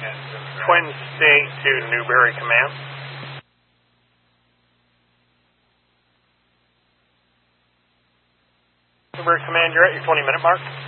Twin State to Newberry Command. Newberry Command, you're at your 20-minute mark.